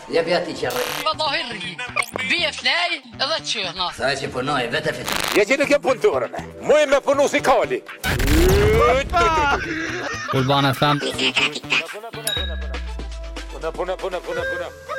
Ja piatti kärre. Vadå herregud? V-fläj eller tjena? Saisi på noin, vetäfet. Ja siinäkin puntuurana. Muimme punusikali. Urban FM. Puna.